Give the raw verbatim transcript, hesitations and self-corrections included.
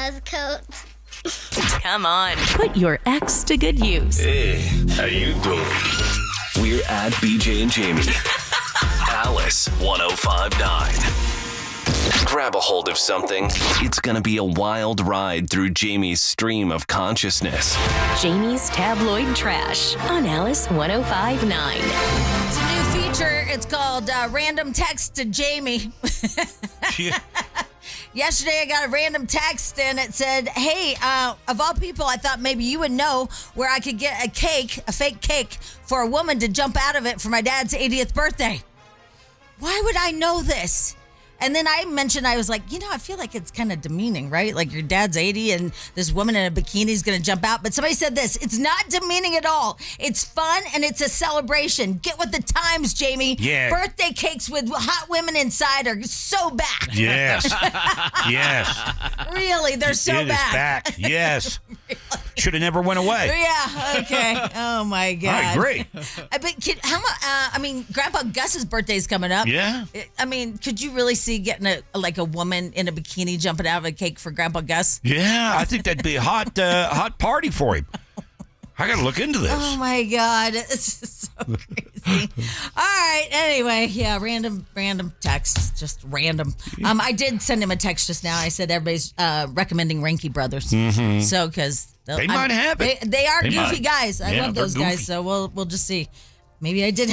buzz coat. Come on, put your ex to good use. Hey, how you doing? We're at B J and Jamie. Alice one oh five point nine. Grab a hold of something. It's going to be a wild ride through Jamie's stream of consciousness. Jamie's Tabloid Trash on Alice one oh five point nine. It's a new feature. It's called uh, Random Text to Jamie. Yeah. Yesterday, I got a random text, and it said, hey, uh, of all people, I thought maybe you would know where I could get a cake, a fake cake, for a woman to jump out of it for my dad's eightieth birthday. Why would I know this? And then I mentioned, I was like, you know, I feel like it's kind of demeaning, right? Like your dad's eighty and this woman in a bikini is going to jump out. But somebody said this, it's not demeaning at all. It's fun and it's a celebration. Get with the times, Jamie. Yeah. Birthday cakes with hot women inside are so back. Yes. Yes. Really, they're so It is back. back. Yes. Really? Should have never went away. Yeah, okay. Oh, my God. I agree. I, but kid, how much, uh, I mean, Grandpa Gus's birthday's coming up. Yeah. I mean, could you really see getting a like a woman in a bikini jumping out of a cake for Grandpa Gus? Yeah, I think that'd be a hot, uh, hot party for him. I got to look into this. Oh my God, it's just so crazy. All right, anyway, yeah, random, random text, just random. Um, I did send him a text just now. I said everybody's uh, recommending Ranky Brothers, mm-hmm. so because They might have it. They, they are They goofy might. guys. I Yeah, love they're those guys. goofy. So we'll we'll just see. Maybe I did.